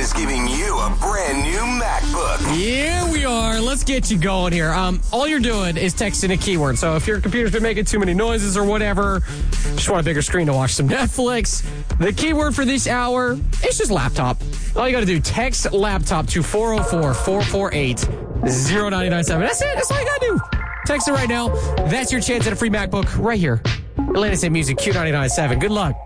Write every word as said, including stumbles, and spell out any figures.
is giving you a brand new MacBook. Yeah, we are. Let's get you going here. Um, all you're doing is texting a keyword. So if your computer's been making too many noises or whatever, just want a bigger screen to watch some Netflix, the keyword for this hour is just laptop. All you got to do, text laptop to four oh four, four four eight, oh nine nine seven. That's it. That's all you got to do. Text it right now. That's your chance at a free MacBook right here. Atlantic City Music, Q nine nine seven. Good luck.